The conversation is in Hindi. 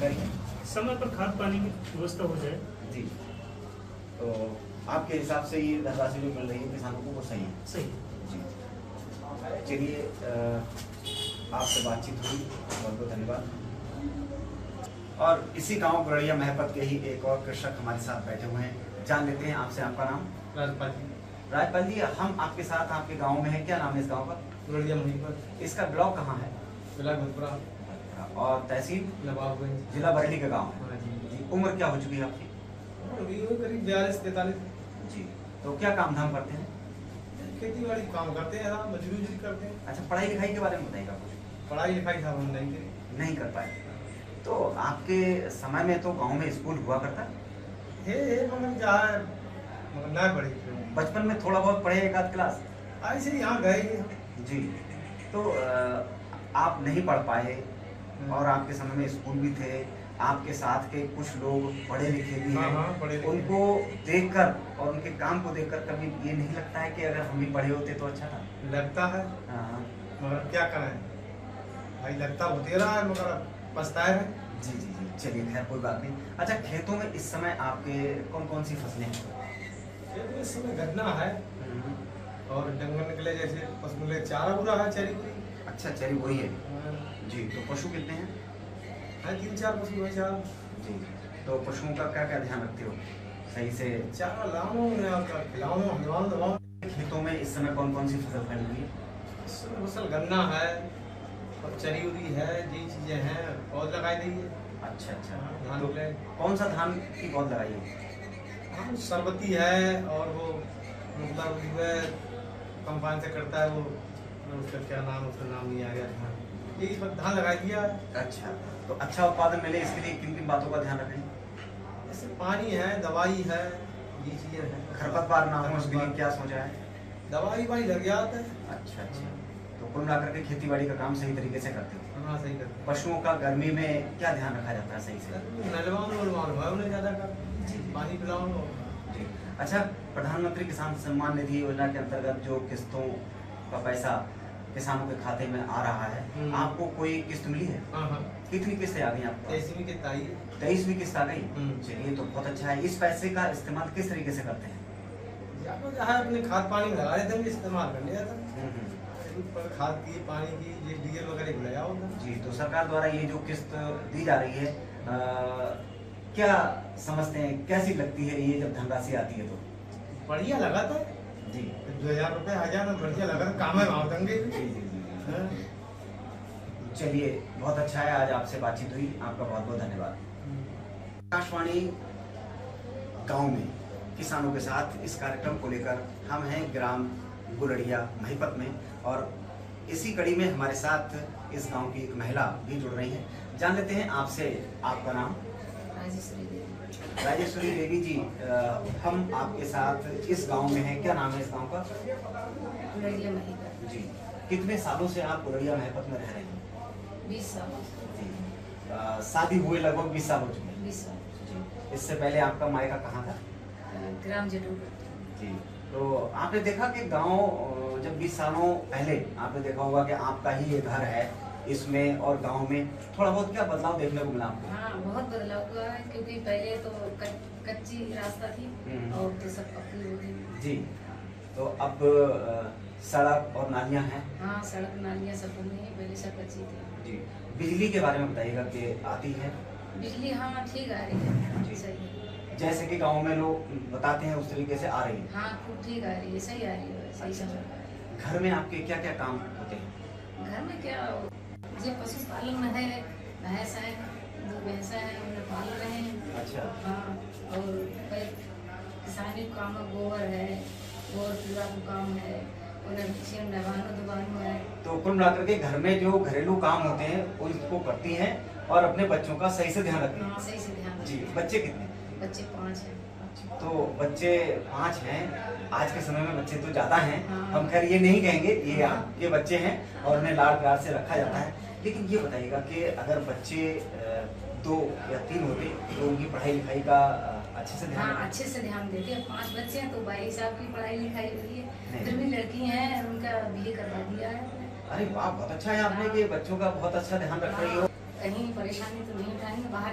जानकारी है? समय पर खाद पानी की व्यवस्था हो जाए। जी, तो आपके हिसाब से ये धनराशि जो मिल रही है किसानों को वो सही है? सही। जी, चलिए आपसे बातचीत हुई, बहुत बहुत धन्यवाद। और इसी गांव गुरड़िया महपत के ही एक और कृषक हमारे साथ बैठे हुए हैं, जान लेते हैं आपसे। आपका नाम? राजपाल जी। राजपाल जी, हम आपके साथ आपके गांव में हैं, क्या नाम है इस गांव का? गुरड़िया महपत। इसका ब्लॉक कहाँ है? जिला भोजपुरा और तहसील? नवाबगंज, जिला बरेली का गांव है। हाँ जी। जी, उम्र क्या हो चुकी है आपकी? अभी वो करीब 42-43। जी, तो क्या काम धाम करते हैं? खेती बाड़ी काम करते हैं, हाँ, मजदूरी करते हैं। अच्छा, पढ़ाई लिखाई के बारे में बताइएगा कुछ। पढ़ाई लिखाई साहब हम नहीं करी। नहीं कर पाए, तो आपके समय में तो गांव में स्कूल हुआ करता हे मगर जहाँ मगर ना पढ़ी बचपन में थोड़ा बहुत पढ़े, एक आध क्लास? ऐसे ही यहाँ गए। जी, तो आप नहीं पढ़ पाए और आपके समय में स्कूल भी थे, आपके साथ के कुछ लोग पढ़े लिखे भी हैं, हाँ, पढ़े लिखे। उनको देखकर और उनके काम को देखकर कभी ये नहीं लगता है कि अगर हम भी पढ़े होते तो अच्छा था? लगता है, हाँ, मगर क्या करें भाई, लगता होते रहा है मगर पछताए है। जी जी जी, चलिए खैर कोई बात नहीं। अच्छा, खेतों में इस समय आपके कौन कौन सी फसलें हैं? इस समय गन्ना है और डंगर निकले, जैसे पशु निकले, चारा बुरा है, चरी बुरी। अच्छा, चरी वही है। जी, तो पशु कितने हैं? हाँ, 3-4 पशु है, 4। जी, तो पशुओं का क्या क्या ध्यान रखते हो सही से? चारा लाऊं खिलाऊं हलवाऊं दवाऊं। खेतों में इस समय कौन कौन सी फसल खड़ी हुई है? इस समय फसल गन्ना है और चरी उरी है, ये चीजें हैं, पौध लगाई गई है। अच्छा अच्छा, धान तो निकले। कौन सा धान की पौध लगाई है? हाँ, सरबती है और वो मतलब जो है कंपाइन से करता है वो, उसका क्या नाम, उसका नाम नहीं आ गया था, ये इस वक्त धान लगा दिया है। अच्छा, तो अच्छा उत्पादन मिले इसके लिए किन किन बातों का ध्यान रखें? जैसे पानी है, दवाई है, ये चीजें हैं। खरपतवार ना हो उसके लिए क्या सोचा है? दवाई वाई लग जाता है। अच्छा अच्छा, तो कुल मिलाकर के खेती बाड़ी का काम सही तरीके से करते हो? हाँ, सही करते हैं। पशुओं का गर्मी में क्या ध्यान रखा जाता है सही से? नलवाऊं है उन्हें ज्यादा कर, पानी पिलाऊं। जी, अच्छा, प्रधानमंत्री किसान सम्मान निधि योजना के अंतर्गत जो किस्तों का पैसा किसानों के खाते में आ रहा है, आपको कोई किस्त मिली है? हाँ हाँ, कितनी किस्तें आ गई आपको? 23वीं किस्त आई है। 23वीं किस्त आ गई। चलिए, तो बहुत अच्छा है। इस पैसे का इस्तेमाल किस तरीके से करते हैं? जहाँ अपने खाद पानी में लगा देते हैं, इस्तेमाल कर लिया था। पर खाद की, पानी की, ये डीजल वगैरह लगाया होगा। जी, तो सरकार द्वारा ये जो किस्त दी जा रही है, क्या समझते हैं, कैसी लगती है ये जब धनराशि आती है तो? बढ़िया लगा था जी, 2000 रुपये 1000 में बढ़िया लगा था, काम है वहाँ देंगे। जी जी जी, चलिए बहुत अच्छा है, आज आपसे बातचीत हुई, आपका बहुत बहुत धन्यवाद। आकाशवाणी गांव में किसानों के साथ इस कार्यक्रम को लेकर हम हैं ग्राम गुरड़िया महपत में, और इसी कड़ी में हमारे साथ इस गांव की एक महिला भी जुड़ रही हैं। जान लेते हैं आपसे, आपका नाम? राजेश्वरी देवी जी, हम आपके साथ इस गांव में हैं, क्या नाम है इस गांव का? गुरड़िया महपत। जी, कितने सालों से आप गुरड़िया महपत में रह रहे हैं? 20 साल। जी, शादी हुए लगभग 20 साल हो चुके हैं। 20 साल। जी, इससे पहले आपका मायका कहाँ था? ग्राम जटूर। जी, तो आपने देखा कि गांव जब 20 सालों पहले आपने देखा होगा कि आपका ही ये घर है, इसमें और गांव में थोड़ा बहुत क्या बदलाव देखने को मिला आपको? हाँ, बहुत बदलाव हुआ है, क्योंकि पहले तो कच्ची रास्ता थी और तो सब पक्की हो गई। जी, तो अब सड़क और नालियां हैं? हाँ, सड़क नालियाँ सब बन गई, पहले सब कच्ची थी। जी, बिजली के बारे में बताइएगा कि आती है? बिजली हाँ ठीक आ रही है। जी। सही है। जैसे कि गांव में लोग बताते हैं उस तरीके से आ रही है? हाँ, खूब ठीक आ रही है, सही आ रही है, सही समय पर। घर में आपके क्या क्या काम होते हैं? घर में क्या, ये पशुपालन में है, भैंस है, 2 भैंसा है, उन्हें पाल रहे हैं। अच्छा। हाँ, और किसानी का काम है, गोबर है, गोबर कीड़ा का काम है, उन्हें नहवानो है। तो कुल मिलाकर के घर में जो घरेलू काम होते हैं उनको करती हैं और अपने बच्चों का सही से ध्यान रखती हैं। हाँ, सही से ध्यान। जी, बच्चे कितने? बच्चे 5 हैं। तो बच्चे 5 हैं, आज के समय में बच्चे तो ज्यादा हैं। हाँ। हम खैर ये नहीं कहेंगे, ये आपके बच्चे हैं और उन्हें लाड प्यार से रखा जाता है। लेकिन ये बताइएगा कि अगर बच्चे 2 या 3 होते तो उनकी पढ़ाई लिखाई का अच्छे से ध्यान? हाँ, अच्छे से ध्यान देते हैं। 5 बच्चे हैं तो भाई साहब की पढ़ाई लिखाई हुई है, फिर भी लड़की हैं, उनका बीए करवा दिया है। अरे वाह, बहुत अच्छा है आपने कि बच्चों का बहुत अच्छा ध्यान रख रही हो। कहीं परेशानी तो नहीं उठाएंगे बाहर।